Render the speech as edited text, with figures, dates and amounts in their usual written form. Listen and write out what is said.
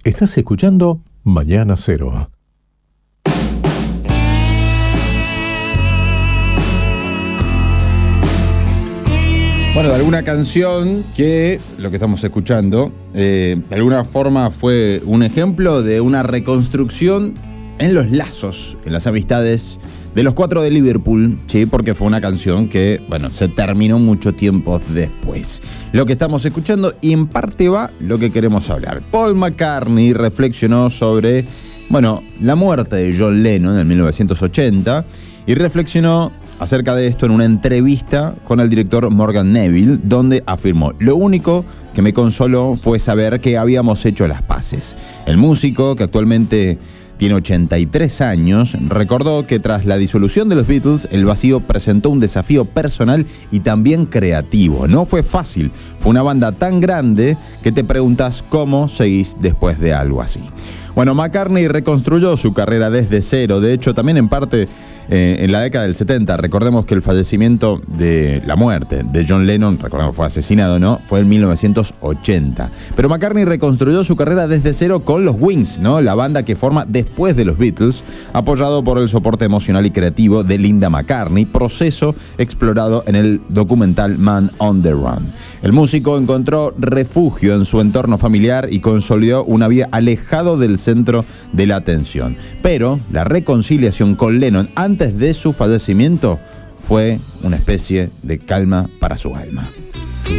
Estás escuchando Mañana Cero. Bueno, de alguna canción que, lo que estamos escuchando, de alguna forma fue un ejemplo de una reconstrucción en los lazos, en las amistades de los cuatro de Liverpool, sí, porque fue una canción que, bueno, se terminó mucho tiempo después. Lo que estamos escuchando, y en parte va lo que queremos hablar. Paul McCartney reflexionó sobre, bueno, la muerte de John Lennon en 1980 y reflexionó acerca de esto en una entrevista con el director Morgan Neville, donde afirmó: lo único que me consoló fue saber que habíamos hecho las paces. El músico, que actualmente tiene 83 años, recordó que tras la disolución de los Beatles, el vacío presentó un desafío personal y también creativo. No fue fácil, fue una banda tan grande que te preguntas cómo seguís después de algo así. Bueno, McCartney reconstruyó su carrera desde cero, de hecho también en parte en la década del 70. Recordemos que el fallecimiento de la muerte de John Lennon, recordemos que fue asesinado, ¿no? Fue en 1980. Pero McCartney reconstruyó su carrera desde cero con los Wings, ¿no? La banda que forma después de los Beatles, apoyado por el soporte emocional y creativo de Linda McCartney, proceso explorado en el documental Man on the Run. El músico encontró refugio en su entorno familiar y consolidó una vida alejado del centro de la atención. Pero la reconciliación con Lennon antes de su fallecimiento fue una especie de calma para su alma.